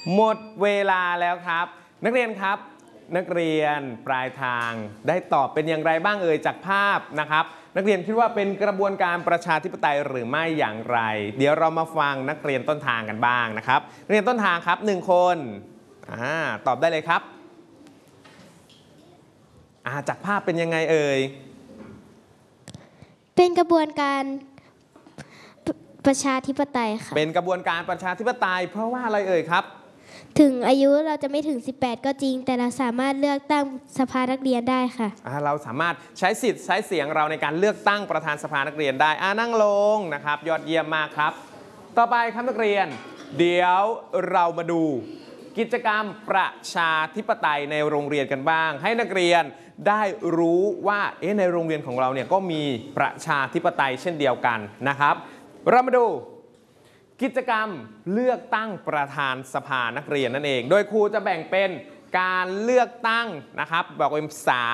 หมดเวลาแล้วครับนักเรียนครับนักเรียนปลายทางได้ตอบเป็นอย่างไรบ้างเอ่ยจากภาพนะครับนักเรียนคิดว่าเป็นกระบวนการประชาธิปไตยหรือไม่อย่างไรเดี๋ยวเรามาฟังนักเรียนต้นทางกันบ้างนะครับนักเรียนต้นทางครับ1คนตอบได้เลยครับจากภาพเป็นยังไงเอ่ยเป็นกระบวนการประชาธิปไตยค่ะเป็นกระบวนการประชาธิปไตยเพราะว่าอะไรเอ่ยครับถึงอายุเราจะไม่ถึง18ก็จริงแต่เราสามารถเลือกตั้งสภานักเรียนได้ค่ะเราสามารถใช้สิทธิ์ใช้เสียงเราในการเลือกตั้งประธานสภานักเรียนได้นั่งลงนะครับยอดเยี่ยมมากครับต่อไปครับนักเรียนเดี๋ยวเรามาดูกิจกรรมประชาธิปไตยในโรงเรียนกันบ้างให้นักเรียนได้รู้ว่าในโรงเรียนของเราเนี่ยก็มีประชาธิปไตยเช่นเดียวกันนะครับเรามาดูกิจกรรมเลือกตั้งประธานสภานักเรียนนั่นเองโดยครูจะแบ่งเป็นการเลือกตั้งนะครับบอกเป็น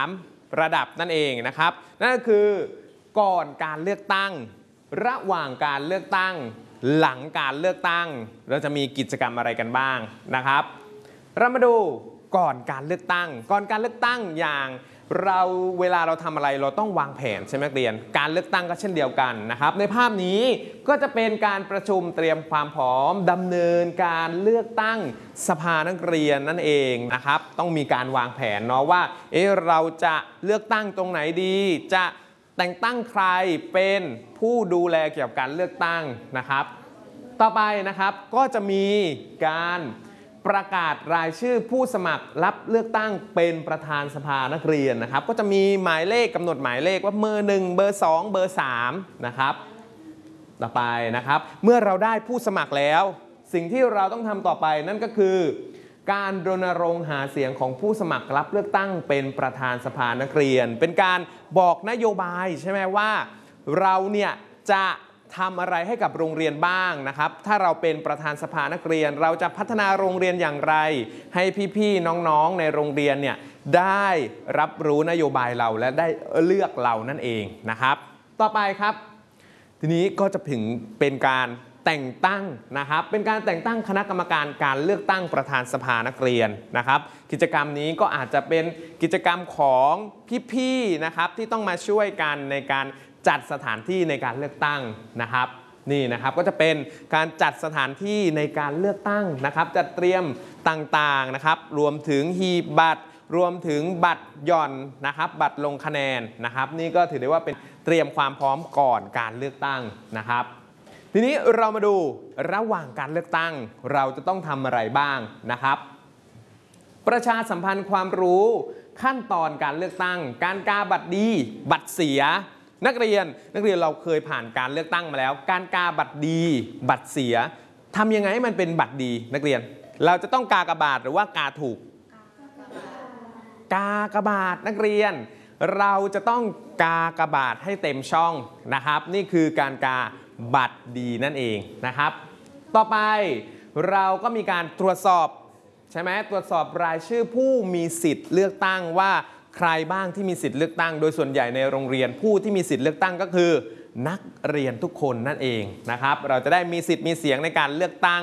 3ระดับนั่นเองนะครับนั่นก็คือก่อนการเลือกตั้งระหว่างการเลือกตั้งหลังการเลือกตั้งเราจะมีกิจกรรมอะไรกันบ้างนะครับเรามาดูก่อนการเลือกตั้งก่อนการเลือกตั้งอย่างเวลาเราทำอะไรเราต้องวางแผนใช่ไหมนักเรียนการเลือกตั้งก็เช่นเดียวกันนะครับในภาพนี้ก็จะเป็นการประชุมเตรียมความพร้อมดำเนินการเลือกตั้งสภานักเรียนนั่นเองนะครับต้องมีการวางแผนเนาะว่าเราจะเลือกตั้งตรงไหนดีจะแต่งตั้งใครเป็นผู้ดูแลเกี่ยวกับการเลือกตั้งนะครับต่อไปนะครับก็จะมีการประกาศรายชื่อผู้สมัครรับเลือกตั้งเป็นประธานสภานักเรียนนะครับก็จะมีหมายเลขกำหนดหมายเลขว่าเบอร์1เบอร์2เบอร์3นะครับต่อไปนะครับเมื่อเราได้ผู้สมัครแล้วสิ่งที่เราต้องทำต่อไปนั่นก็คือการรณรงค์หาเสียงของผู้สมัครรับเลือกตั้งเป็นประธานสภานักเรียนเป็นการบอกนโยบายใช่ไหมว่าเราเนี่ยจะทำอะไรให้กับโรงเรียนบ้างนะครับถ้าเราเป็นประธานสภานักเรียนเราจะพัฒนาโรงเรียนอย่างไรให้พี่ๆน้องๆในโรงเรียนเนี่ยได้รับรู้นโยบายเราและได้เลือกเรานั่นเองนะครับต่อไปครับทีนี้ก็จะถึงเป็นการแต่งตั้งนะครับเป็นการแต่งตั้งคณะกรรมการการเลือกตั้งประธานสภานักเรียนนะครับกิจกรรมนี้ก็อาจจะเป็นกิจกรรมของพี่ๆนะครับที่ต้องมาช่วยกันในการจัดสถานที่ในการเลือกตั้งนะครับนี่นะครับก็จะเป็นการจัดสถานที่ในการเลือกตั้งนะครับจัดเตรียมต่างๆนะครับรวมถึงหีบบัตรรวมถึงบัตรหย่อนนะครับบัตรลงคะแนนนะครับนี่ก็ถือได้ว่าเป็นเตรียมความพร้อมก่อนการเลือกตั้งนะครับทีนี้เรามาดูระหว่างการเลือกตั้งเราจะต้องทำอะไรบ้างนะครับประชาสัมพันธ์ความรู้ขั้นตอนการเลือกตั้งการกาบัตรดีบัตรเสียนักเรียนเราเคยผ่านการเลือกตั้งมาแล้วการกาบัตรดีบัตรเสียทำยังไงให้มันเป็นบัตรดีนักเรียนเราจะต้องกากบาทหรือว่ากาถูกกากบาทนักเรียนเราจะต้องกากบาทให้เต็มช่องนะครับนี่คือการกาบัตรดีนั่นเองนะครับต่อไปเราก็มีการตรวจสอบใช่ไหมตรวจสอบรายชื่อผู้มีสิทธิ์เลือกตั้งว่าใครบ้างที่มีสิทธิ์เลือกตั้งโดยส่วนใหญ่ในโรงเรียนผู้ที่มีสิทธิ์เลือกตั้งก็คือนักเรียนทุกคนนั่นเองนะครับเราจะได้มีสิทธิ์มีเสียงในการเลือกตั้ง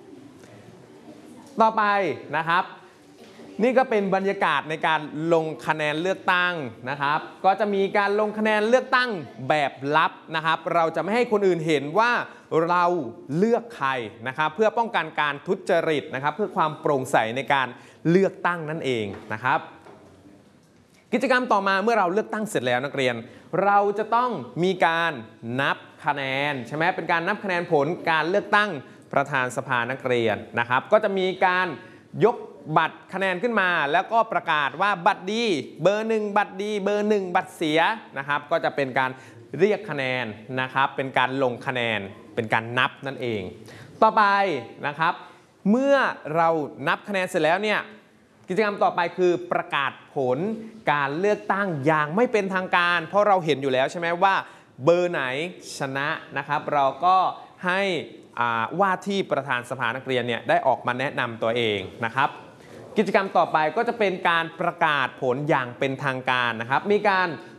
ต่อไปนะครับนี่ก็เป็นบรรยากาศในการลงคะแนนเลือกตั้งนะครับก็จะมีการลงคะแนนเลือกตั้งแบบลับนะครับเราจะไม่ให้คนอื่นเห็นว่าเราเลือกใครนะครับเพื่อป้องกันการทุจริตนะครับเพื่อความโปร่งใสในการเลือกตั้งนั่นเองนะครับกิจกรรมต่อมาเมื่อเราเลือกตั้งเสร็จแล้วนักเรียนเราจะต้องมีการนับคะแนนใช่ไหมเป็นการนับคะแนนผลการเลือกตั้งประธานสภานักเรียนนะครับก็จะมีการยกบัตรคะแนนขึ้นมาแล้วก็ประกาศว่าบัตรดีเบอร์1บัตรดีเบอร์1บัตรเสียนะครับก็จะเป็นการเรียกคะแนนนะครับเป็นการลงคะแนนเป็นการนับนั่นเองต่อไปนะครับเมื่อเรานับคะแนนเสร็จแล้วเนี่ยกิจกรรมต่อไปคือประกาศผลการเลือกตั้งอย่างไม่เป็นทางการเพราะเราเห็นอยู่แล้วใช่ไหมว่าเบอร์ไหนชนะนะครับเราก็ให้ว่าที่ประธานสภานักเรียนเนี่ยได้ออกมาแนะนำตัวเองนะครับกิจกรรมต่อไปก็จะเป็นการประกาศผลอย่างเป็นทางการนะครับมีการ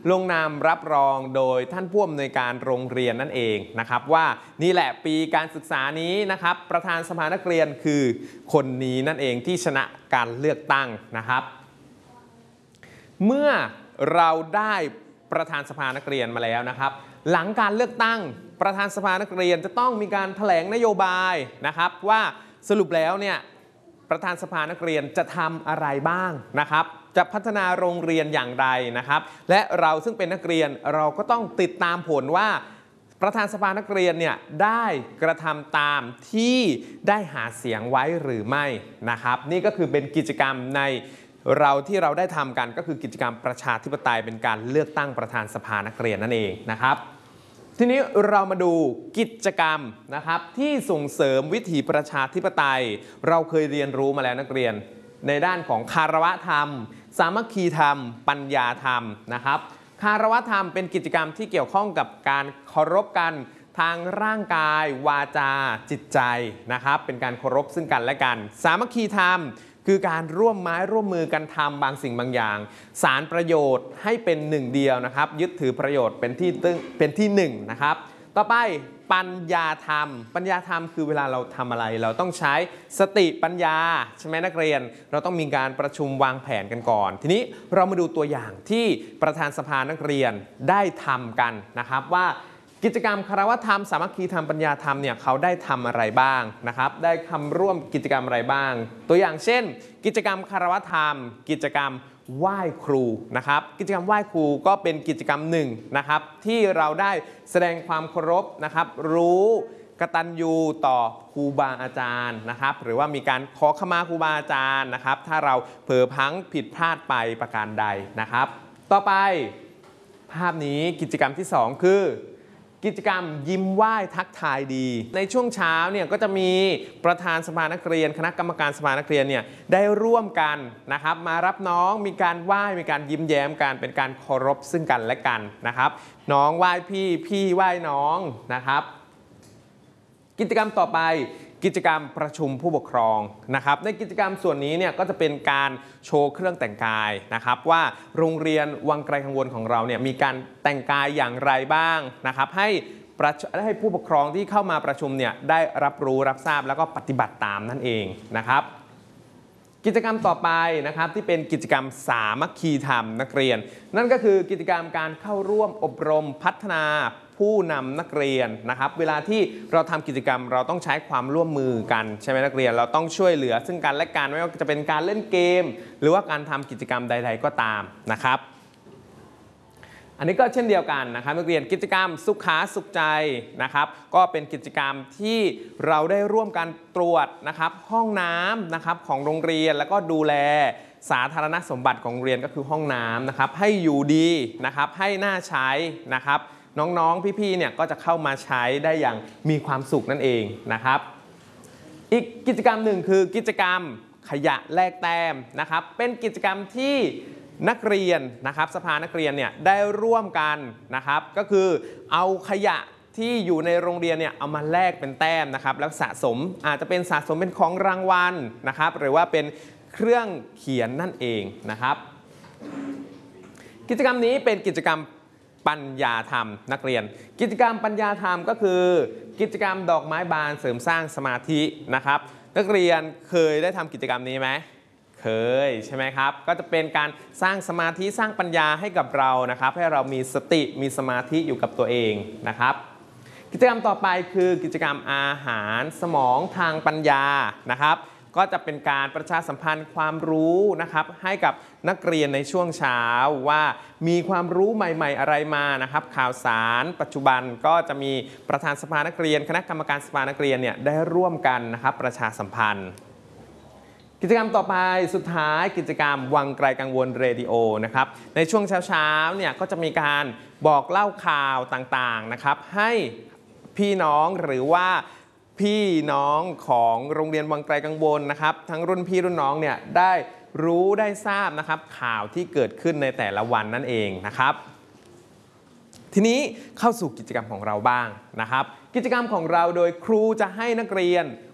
ลงนามรับรองโดยท่านผู้อำนวยการโรงเรียนนั่นเองนะครับว่านี่แหละปีการศึกษานี้นะครับประธานสภานักเรียนคือคนนี้นั่นเองที่ชนะการเลือกตั้งนะครับเมื่อเราได้ประธานสภานักเรียนมาแล้วนะครับหลังการเลือกตั้งประธานสภานักเรียนจะต้องมีการแถลงนโยบายนะครับว่าสรุปแล้วเนี่ยประธานสภานักเรียนจะทำอะไรบ้างนะครับจะพัฒนาโรงเรียนอย่างไรนะครับและเราซึ่งเป็นนักเรียนเราก็ต้องติดตามผลว่าประธานสภานักเรียนเนี่ยได้กระทำตามที่ได้หาเสียงไว้หรือไม่นะครับนี่ก็คือเป็นกิจกรรมในที่เราได้ทำกันก็คือกิจกรรมประชาธิปไตยเป็นการเลือกตั้งประธานสภานักเรียนนั่นเองนะครับทีนี้เรามาดูกิจกรรมนะครับที่ส่งเสริมวิถีประชาธิปไตยเราเคยเรียนรู้มาแล้วนักเรียนในด้านของคารวะธรรมสามัคคีธรรมปัญญาธรรมนะครับคารวะธรรมเป็นกิจกรรมที่เกี่ยวข้องกับการเคารพกันทางร่างกายวาจาจิตใจนะครับเป็นการเคารพซึ่งกันและกันสามัคคีธรรมคือการร่วมไม้ร่วมมือกันทำบางสิ่งบางอย่างสารประโยชน์ให้เป็นหนึ่งเดียวนะครับยึดถือประโยชน์เป็นที่หนึ่งนะครับต่อไปปัญญาธรรมปัญญาธรรมคือเวลาเราทำอะไรเราต้องใช้สติปัญญาใช่ไหมนักเรียนเราต้องมีการประชุมวางแผนกันก่อนทีนี้เรามาดูตัวอย่างที่ประธานสภานักเรียนได้ทำกันนะครับว่ากิจกรรมคารวะธรรมสามัคคีธรรมปัญญาธรรมเนี่ยเขาได้ทำอะไรบ้างนะครับได้ทำร่วมกิจกรรมอะไรบ้างตัวอย่างเช่นกิจกรรมคารวะธรรมกิจกรรมไหว้ครูนะครับกิจกรรมไหว้ครูก็เป็นกิจกรรมหนึ่งนะครับที่เราได้แสดงความเคารพนะครับรู้กตัญญูต่อครูบาอาจารย์นะครับหรือว่ามีการขอขมาครูบาอาจารย์นะครับถ้าเราเผลอพลั้งผิดพลาดไปประการใดนะครับต่อไปภาพนี้กิจกรรมที่2คือกิจกรรมยิ้มไหว้ทักทายดีในช่วงเช้าเนี่ยก็จะมีประธานสภานักเรียนคณะกรรมการสภานักเรียนเนี่ยได้ร่วมกันนะครับมารับน้องมีการไหว้มีการยิ้มแย้มกันเป็นการเคารพซึ่งกันและกันนะครับน้องไหว้พี่พี่ไหว้น้องนะครับกิจกรรมต่อไปกิจกรรมประชุมผู้ปกครองนะครับในกิจกรรมส่วนนี้เนี่ยก็จะเป็นการโชว์เครื่องแต่งกายนะครับว่าโรงเรียนวังไกลกังวลของเราเนี่ยมีการแต่งกายอย่างไรบ้างนะครับให้ผู้ปกครองที่เข้ามาประชุมเนี่ยได้รับรู้รับทราบแล้วก็ปฏิบัติตามนั่นเองนะครับกิจกรรมต่อไปนะครับที่เป็นกิจกรรมสามัคคีธรรมนักเรียนนั่นก็คือกิจกรรมการเข้าร่วมอบรมพัฒนาผู้นำนักเรียนนะครับเวลาที่เราทำกิจกรรมเราต้องใช้ความร่วมมือกันใช่ไหมนักเรียนเราต้องช่วยเหลือซึ่งกันและกันไม่ว่าจะเป็นการเล่นเกมหรือว่าการทำกิจกรรมใดๆก็ตามนะครับอันนี้ก็เช่นเดียวกันนะครับนักเรียนกิจกรรมสุขาสุขใจนะครับก็เป็นกิจกรรมที่เราได้ร่วมกันตรวจนะครับห้องน้ำนะครับของโรงเรียนแล้วก็ดูแลสาธารณสมบัติของโรงเรียนก็คือห้องน้ำนะครับให้อยู่ดีนะครับให้น่าใช้นะครับน้องๆพี่ๆเนี่ยก็จะเข้ามาใช้ได้อย่างมีความสุขนั่นเองนะครับอีกกิจกรรมหนึ่งคือกิจกรรมขยะแลกแต้มนะครับเป็นกิจกรรมที่นักเรียนนะครับสภานักเรียนเนี่ยได้ร่วมกันนะครับก็คือเอาขยะที่อยู่ในโรงเรียนเนี่ยเอามาแลกเป็นแต้มนะครับแล้วสะสมอาจจะเป็นสะสมเป็นของรางวัลนะครับหรือว่าเป็นเครื่องเขียนนั่นเองนะครับกิจกรรมนี้เป็นกิจกรรมปัญญาธรรมนักเรียนกิจกรรมปัญญาธรรมก็คือกิจกรรมดอกไม้บานเสริมสร้างสมาธินะครับนักเรียนเคยได้ทำกิจกรรมนี้ไหมเคยใช่ไหมครับก็จะเป็นการสร้างสมาธิสร้างปัญญาให้กับเรานะครับให้เรามีสติมีสมาธิอยู่กับตัวเองนะครับกิจกรรมต่อไปคือกิจกรรมอาหารสมองทางปัญญานะครับก็จะเป็นการประชาสัมพันธ์ความรู้นะครับให้กับนักเรียนในช่วงเช้าว่ามีความรู้ใหม่ๆอะไรมานะครับข่าวสารปัจจุบันก็จะมีประธานสภานักเรียนคณะกรรมการสภานักเรียนเนี่ยได้ร่วมกันนะครับประชาสัมพันธ์กิจกรรมต่อไปสุดท้ายกิจกรรมวังไกลกังวลเรดิโอนะครับในช่วงเช้าๆเนี่ยก็จะมีการบอกเล่าข่าวต่างๆนะครับให้พี่น้องหรือว่าพี่น้องของโรงเรียนวังไกลกังวลนะครับทั้งรุ่นพี่รุ่นน้องเนี่ยได้รู้ได้ทราบนะครับข่าวที่เกิดขึ้นในแต่ละวันนั่นเองนะครับทีนี้เข้าสู่กิจกรรมของเราบ้างนะครับกิจกรรมของเราโดยครูจะให้นักเรียน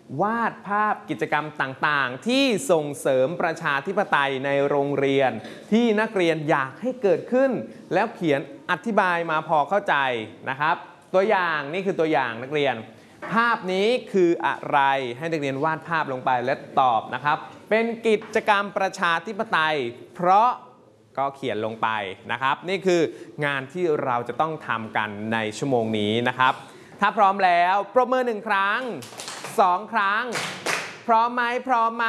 วาดภาพกิจกรรมต่างๆ ที่ส่งเสริมประชาธิปไตยในโรงเรียนที่นักเรียนอยากให้เกิดขึ้น แล้วเขียนอธิบายมาพอเข้าใจนะครับตัวอย่างนี่คือตัวอย่างนักเรียนภาพนี้คืออะไรให้นักเรียนวาดภาพลงไปและตอบนะครับเป็นกิจกรรมประชาธิปไตยเพราะก็เขียนลงไปนะครับนี่คืองานที่เราจะต้องทำกันในชั่วโมงนี้นะครับถ้าพร้อมแล้วปรบมือ1 ครั้ง 2 ครั้งพร้อมไหมพร้อมไหม